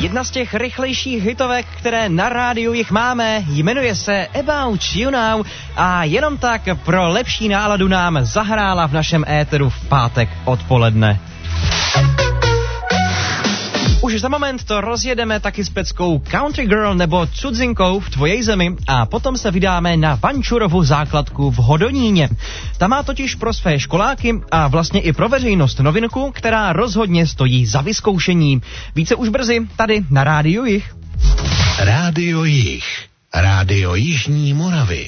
Jedna z těch rychlejších hitovek, které na rádiu jich máme, jmenuje se About You Now a jenom tak pro lepší náladu nám zahrála v našem éteru v pátek odpoledne. Už za moment to rozjedeme taky s peckou Country Girl nebo Cudzinkou v tvojej zemi a potom se vydáme na Vančurovu základku v Hodoníně. Ta má totiž pro své školáky a vlastně i pro veřejnost novinku, která rozhodně stojí za vyzkoušení. Více už brzy tady na Rádiu Jih. Rádio Jih. Rádio Jižní Moravy.